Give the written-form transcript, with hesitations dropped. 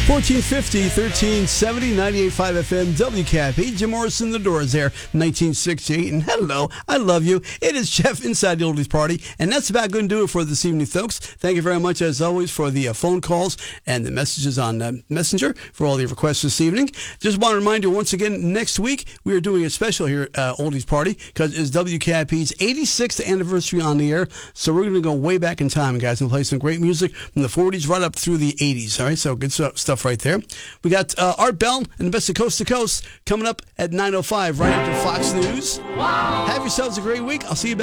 1450, 1370, 98.5 FM, WCAP. Jim Morrison, The Doors there, 1968. And hello, I love you. It is Jeff inside the Oldies Party. And that's about going to do it for this evening, folks. Thank you very much, as always, for the phone calls and the messages on Messenger for all the requests this evening. Just want to remind you once again, next week, we are doing a special here at Oldies Party because it's WCAP's 86th anniversary on the air. So we're going to go way back in time, guys, and play some great music from the 40s right up through the 80s. All right, so good stuff right there. We got Art Bell and the best of Coast to Coast coming up at 9:05 right after Fox News. Wow. Have yourselves a great week. I'll see you back.